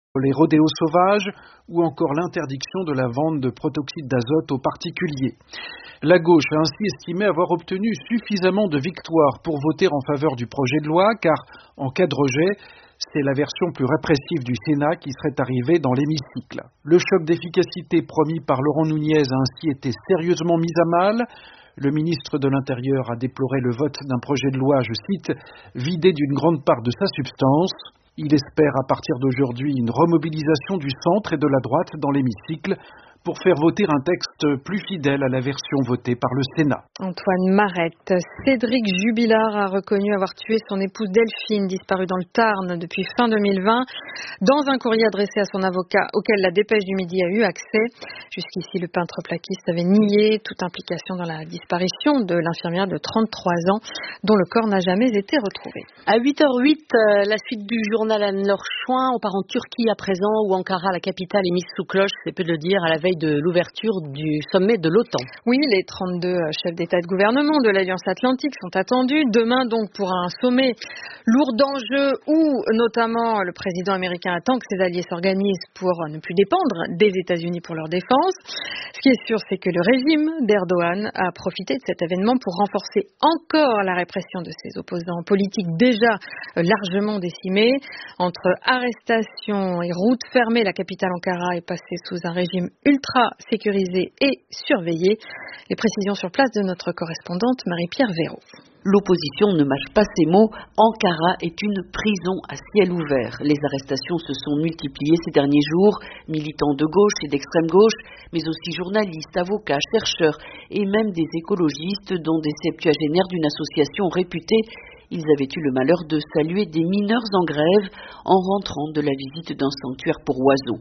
les rodéos sauvages ou encore l'interdiction de la vente de protoxyde d'azote aux particuliers. La gauche a ainsi estimé avoir obtenu suffisamment de victoires pour voter en faveur du projet de loi, car en cas de rejet, c'est la version plus répressive du Sénat qui serait arrivée dans l'hémicycle. Le choc d'efficacité promis par Laurent Nunez a ainsi été sérieusement mis à mal. Le ministre de l'Intérieur a déploré le vote d'un projet de loi, je cite, « vidé d'une grande part de sa substance ». Il espère à partir d'aujourd'hui une remobilisation du centre et de la droite dans l'hémicycle pour faire voter un texte plus fidèle à la version votée par le Sénat. Antoine Marette. Cédric Jubilard a reconnu avoir tué son épouse Delphine, disparue dans le Tarn depuis fin 2020, dans un courrier adressé à son avocat auquel la Dépêche du Midi a eu accès. Jusqu'ici, le peintre plaquiste avait nié toute implication dans la disparition de l'infirmière de 33 ans, dont le corps n'a jamais été retrouvé. À 8h08, la suite du journal Anne-Laure Chouin. On part en Turquie à présent, où Ankara, la capitale, est mise sous cloche, c'est peu de le dire, à la veille de l'ouverture du sommet de l'OTAN. Oui, les 32 chefs d'État et de gouvernement de l'Alliance Atlantique sont attendus. Demain, donc, pour un sommet lourd d'enjeux où, notamment, le président américain attend que ses alliés s'organisent pour ne plus dépendre des États-Unis pour leur défense. Ce qui est sûr, c'est que le régime d'Erdogan a profité de cet événement pour renforcer encore la répression de ses opposants politiques déjà largement décimés. Entre arrestations et routes fermées, la capitale Ankara est passée sous un régime ultra sécurisé et surveillé. Les précisions sur place de notre correspondante Marie-Pierre Véraud. L'opposition ne mâche pas ses mots. Ankara est une prison à ciel ouvert. Les arrestations se sont multipliées ces derniers jours. Militants de gauche et d'extrême gauche, mais aussi journalistes, avocats, chercheurs et même des écologistes, dont des septuagénaires d'une association réputée. Ils avaient eu le malheur de saluer des mineurs en grève en rentrant de la visite d'un sanctuaire pour oiseaux.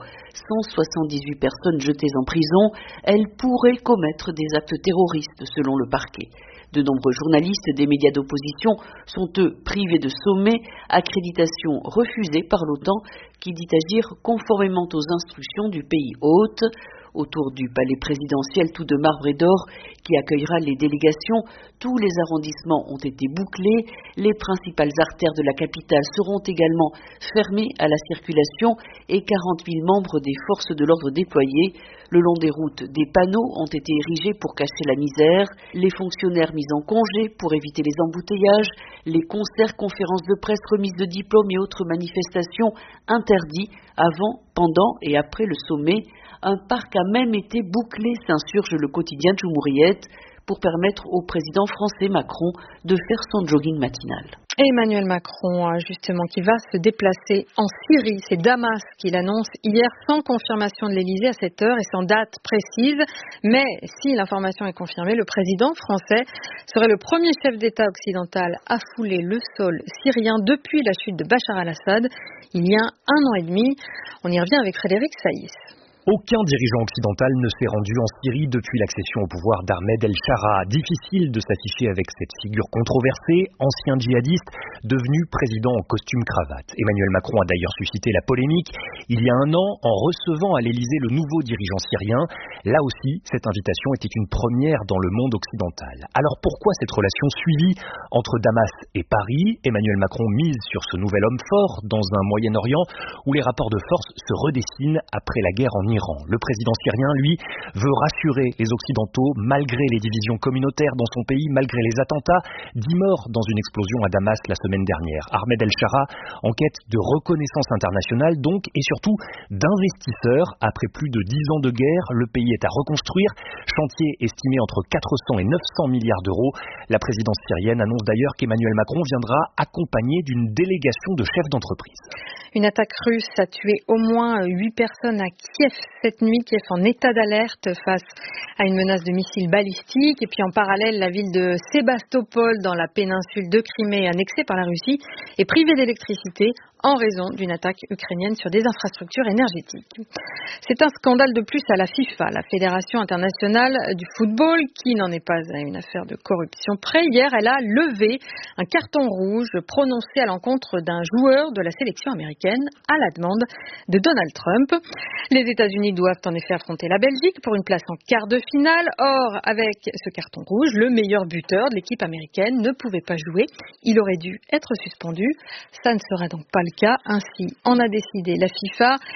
178 personnes jetées en prison, elles pourraient commettre des actes terroristes selon le parquet. De nombreux journalistes des médias d'opposition sont eux privés de sommet, accréditation refusée par l'OTAN qui dit agir conformément aux instructions du pays hôte. Autour du palais présidentiel tout de marbre et d'or qui accueillera les délégations, tous les arrondissements ont été bouclés. Les principales artères de la capitale seront également fermées à la circulation et 40 000 membres des forces de l'ordre déployés. Le long des routes, des panneaux ont été érigés pour cacher la misère. Les fonctionnaires mis en congé pour éviter les embouteillages. Les concerts, conférences de presse, remises de diplômes et autres manifestations interdits avant, pendant et après le sommet. Un parc a même été bouclé, s'insurge le quotidien Cumhuriyet, pour permettre au président français Macron de faire son jogging matinal. Emmanuel Macron, justement, qui va se déplacer en Syrie. C'est Damas qui l'annonce hier, sans confirmation de l'Élysée à cette heure et sans date précise. Mais si l'information est confirmée, le président français serait le premier chef d'État occidental à fouler le sol syrien depuis la chute de Bachar al-Assad, il y a 1 an et demi. On y revient avec Frédéric Saïs. Aucun dirigeant occidental ne s'est rendu en Syrie depuis l'accession au pouvoir d'Ahmed El-Shara. Difficile de s'afficher avec cette figure controversée, ancien djihadiste, devenu président en costume cravate. Emmanuel Macron a d'ailleurs suscité la polémique il y a 1 an en recevant à l'Élysée le nouveau dirigeant syrien. Là aussi, cette invitation était une première dans le monde occidental. Alors pourquoi cette relation suivie entre Damas et Paris? Emmanuel Macron mise sur ce nouvel homme fort dans un Moyen-Orient où les rapports de force se redessinent après la guerre en Iran. Le président syrien, lui, veut rassurer les Occidentaux malgré les divisions communautaires dans son pays, malgré les attentats. 10 morts dans une explosion à Damas la semaine dernière. Ahmed El-Shara en quête de reconnaissance internationale donc et surtout d'investisseurs. Après plus de 10 ans de guerre, le pays est à reconstruire. Chantier estimé entre 400 et 900 milliards d'euros. La présidence syrienne annonce d'ailleurs qu'Emmanuel Macron viendra accompagné d'une délégation de chefs d'entreprise. Une attaque russe a tué au moins 8 personnes à Kiev cette nuit. Kiev en état d'alerte face à une menace de missiles balistiques. Et puis en parallèle, la ville de Sébastopol dans la péninsule de Crimée, annexée par la Russie, est privée d'électricité en raison d'une attaque ukrainienne sur des infrastructures énergétiques. C'est un scandale de plus à la FIFA, la Fédération internationale du football, qui n'en est pas à une affaire de corruption près. Hier, elle a levé un carton rouge prononcé à l'encontre d'un joueur de la sélection américaine à la demande de Donald Trump. Les États-Unis doivent en effet affronter la Belgique pour une place en quart de finale. Or, avec ce carton rouge, le meilleur buteur de l'équipe américaine ne pouvait pas jouer. Il aurait dû être suspendu. Ça ne sera donc pas le cas. Ainsi en a décidé la FIFA.